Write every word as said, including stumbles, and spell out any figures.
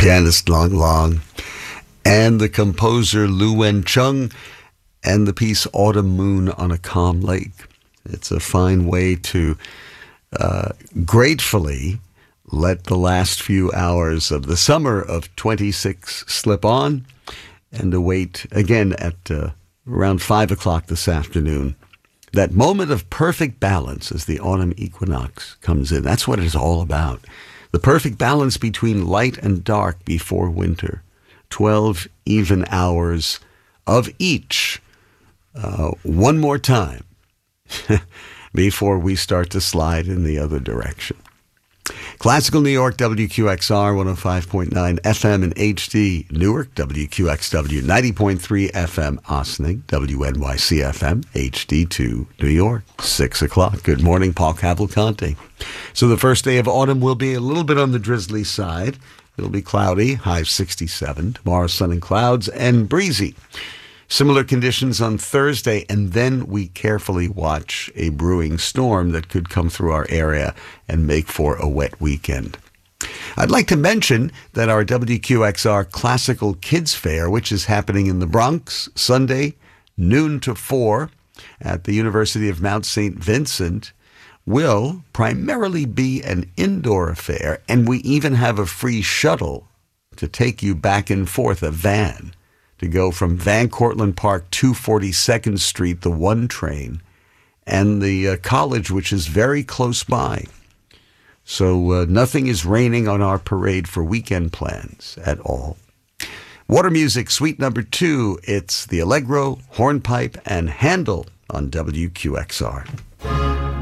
pianist Long Long, and the composer Lu Wen Chung, and the piece Autumn Moon on a Calm Lake. It's a fine way to uh, gratefully let the last few hours of the summer of twenty-six slip on and await again at uh, around five o'clock this afternoon. That moment of perfect balance as the autumn equinox comes in. That's what it's all about. The perfect balance between light and dark before winter. Twelve even hours of each. Uh, one more time before we start to slide in the other direction. Classical New York, W Q X R, one oh five point nine F M in H D. Newark, W Q X W, ninety point three F M. Ossining, W N Y C F M, H D two, New York, six o'clock. Good morning, Paul Cavalcante. So the first day of autumn will be a little bit on the drizzly side. It'll be cloudy, high sixty-seven. Tomorrow, sun and clouds and breezy. Similar conditions on Thursday, and then we carefully watch a brewing storm that could come through our area and make for a wet weekend. I'd like to mention that our W Q X R Classical Kids Fair, which is happening in the Bronx, Sunday, noon to four, at the University of Mount Saint Vincent, will primarily be an indoor affair, and we even have a free shuttle to take you back and forth, a van, to go from Van Cortlandt Park to forty-second Street, the one train, and the uh, college, which is very close by. So uh, nothing is raining on our parade for weekend plans at all. Water Music, suite number two. It's the Allegro, Hornpipe, and Handel on W Q X R.